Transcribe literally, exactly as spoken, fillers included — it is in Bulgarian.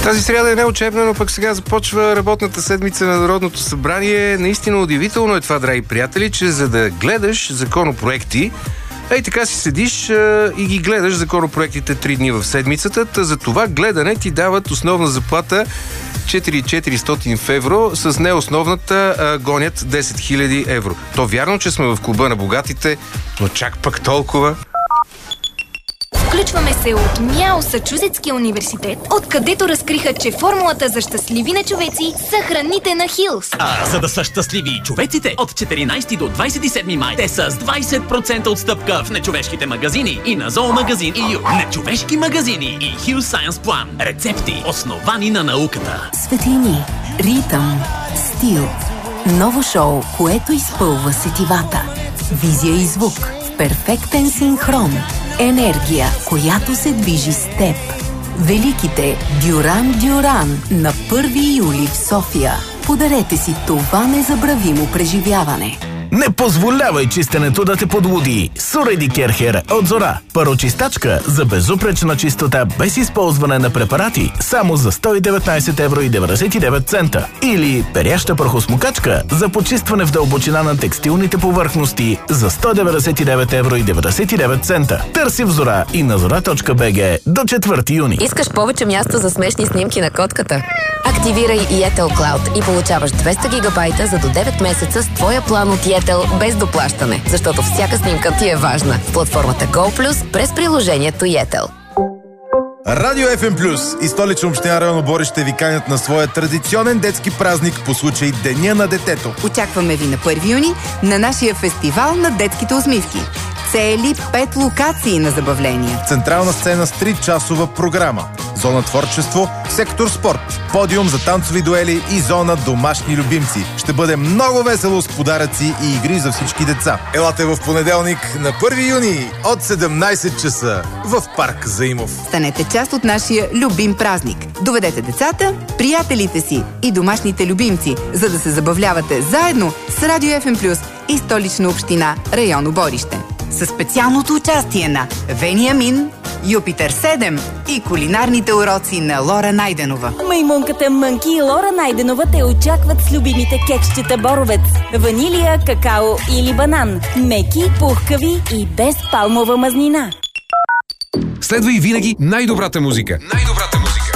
Тази сряда е неучебна, но пък сега започва работната седмица на Народното събрание. Наистина удивително е това, драги приятели, че за да гледаш законопроекти, ей така си седиш а, и ги гледаш законопроектите три дни в седмицата. Та за това гледане ти дават основна заплата четири хиляди и четиристотин евро, с неосновната а, гонят десет хиляди евро. То вярно, че сме в клуба на богатите, но чак пък толкова. Включваме се от МЯО Сачузетския университет, откъдето разкриха, че формулата за щастливи нечовеци са храните на Хилс. А за да са щастливи и човеците, от четиринайсети до двайсет и седми май те са с двайсет процента отстъпка в нечовешките магазини и на Зоомагазин и Ю. Нечовешки магазини и Хил Сайенс План. Рецепти, основани на науката. Светлини, ритъм, стил. Ново шоу, което изпълва сетивата. Визия и звук в перфектен синхрон. Енергия, която се движи с теб. Великите Дюран Дюран на първи юли в София. Подарете си това незабравимо преживяване. Не позволявай чистенето да те подлуди. Суреди Керхер от Зора. Парочистачка за безупречна чистота без използване на препарати само за сто и деветнайсет евро и деветдесет и девет цента. Или перяща прахосмокачка за почистване в дълбочина на текстилните повърхности за сто деветдесет и девет евро и деветдесет и девет цента. Търси в Зора и на зора точка би джи до четвърти юни. Искаш повече място за смешни снимки на котката? Активирай Yettel Cloud и получаваш двеста гигабайта за до девет месеца с твоя план от Yettel без доплащане, защото всяка снимка ти е важна. В платформата GoPlus през приложението Yettel. Радио Еф Ем Плюс и Столична община район Обори ще ви канят на своя традиционен детски празник по случай Деня на детето. Очакваме ви на първи юни на нашия фестивал на детските усмивки. Цели пет локации на забавления. Централна сцена с три-часова програма. Зона творчество, сектор спорт, подиум за танцови дуели и зона домашни любимци. Ще бъде много весело с подаръци и игри за всички деца. Елате в понеделник на първи юни от седемнайсет часа в парк Заимов. Станете част от нашия любим празник. Доведете децата, приятелите си и домашните любимци, за да се забавлявате заедно с Радио Еф Ем Плюс и Столична община район Оборище. Със специалното участие на Вениамин, Юпитер седем и кулинарните уроци на Лора Найденова. Маймунката Мънки и Лора Найденова те очакват с любимите кексчета Боровец. Ванилия, какао или банан. Меки, пухкави и без палмова мазнина. Следва и винаги най-добрата музика. Най-добрата